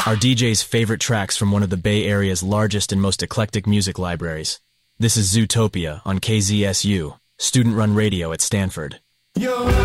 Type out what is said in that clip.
Our DJ's favorite tracks from one of the Bay Area's largest and most eclectic music libraries. This is Zootopia on KZSU, student-run radio at Stanford.